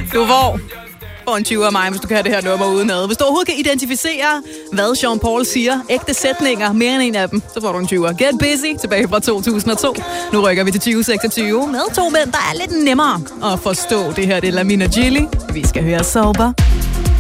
Du får en 20 af mig, hvis du kan det her nummer udenad. Hvis du overhovedet kan identificere, hvad Sean Paul siger, ægte sætninger, mere end en af dem, så får du en 20'er. Get Busy, tilbage fra 2002. Nu rykker vi til 2026 med to mænd, der er lidt nemmere at forstå. Det her, det er Lamina Gilli. Vi skal høre Sober.